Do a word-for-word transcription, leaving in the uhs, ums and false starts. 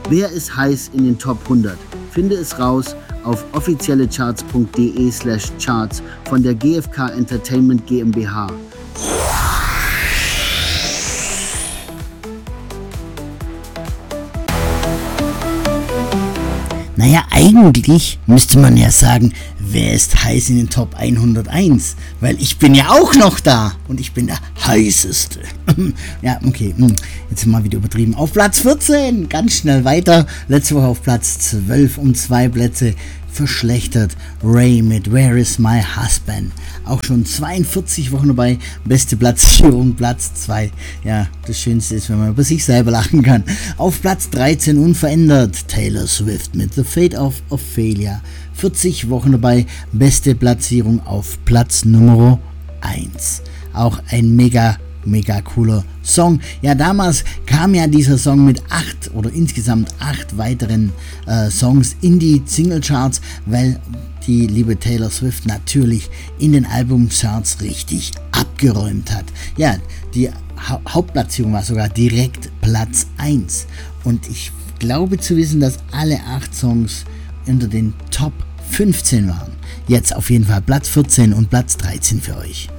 Wer ist heiß in den Top hundert? Finde es raus auf offiziellecharts.de slash charts von der G F K Entertainment GmbH. Naja, eigentlich müsste man ja sagen, wer ist heiß in den Top hunderteins? Weil ich bin ja auch noch da und ich bin der heißeste. Ja, okay, jetzt mal wieder übertrieben. Auf Platz vierzehn, ganz schnell weiter. Letzte Woche auf Platz zwölf um zwei Plätze verschlechtert. Ray mit Where is my husband? Auch schon zweiundvierzig Wochen dabei. Beste Platzierung, Platz zwei. Ja, das Schönste ist, wenn man über sich selber lachen kann. Auf Platz dreizehn unverändert. Taylor Swift mit The Fate of Ophelia. vierzig Wochen dabei. Beste Platzierung auf Platz Nummer eins. Auch ein mega Mega cooler Song. Ja, damals kam ja dieser Song mit acht oder insgesamt acht weiteren äh, Songs in die Singlecharts, weil die liebe Taylor Swift natürlich in den Albumcharts richtig abgeräumt hat. Ja, die ha- Hauptplatzierung war sogar direkt Platz eins. Und ich glaube zu wissen, dass alle acht Songs unter den Top fünfzehn waren. Jetzt auf jeden Fall Platz vierzehn und Platz dreizehn für euch.